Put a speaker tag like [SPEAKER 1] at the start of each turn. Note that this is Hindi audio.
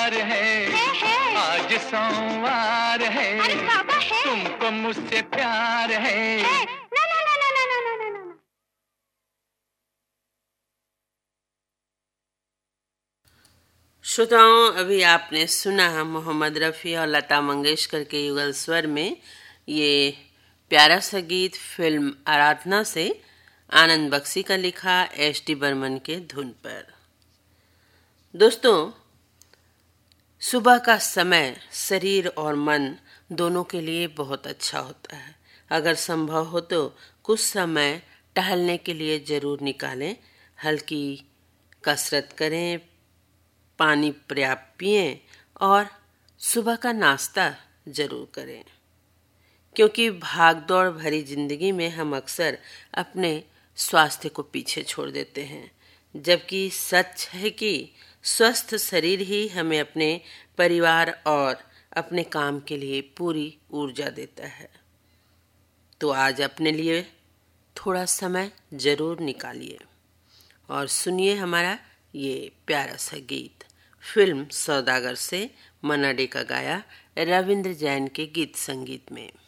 [SPEAKER 1] प्यार है। आज सोमवार है।
[SPEAKER 2] अरे बाबा है।
[SPEAKER 1] तुमको मुझसे प्यार है।
[SPEAKER 2] ना ना ना ना ना ना ना ना ना।
[SPEAKER 3] श्रोताओं, अभी आपने सुना मोहम्मद रफ़ी और लता मंगेशकर के युगल स्वर में ये प्यारा सा गीत फिल्म आराधना से आनंद बख्शी का लिखा एस.डी. बर्मन के धुन पर। दोस्तों, सुबह का समय शरीर और मन दोनों के लिए बहुत अच्छा होता है। अगर संभव हो तो कुछ समय टहलने के लिए ज़रूर निकालें। हल्की कसरत करें, पानी पर्याप्त पिएं और सुबह का नाश्ता ज़रूर करें, क्योंकि भागदौड़ भरी जिंदगी में हम अक्सर अपने स्वास्थ्य को पीछे छोड़ देते हैं, जबकि सच है कि स्वस्थ शरीर ही हमें अपने परिवार और अपने काम के लिए पूरी ऊर्जा देता है। तो आज अपने लिए थोड़ा समय ज़रूर निकालिए और सुनिए हमारा ये प्यारा सा गीत फिल्म सौदागर से मन्ना डे का गाया रविंद्र जैन के गीत संगीत में।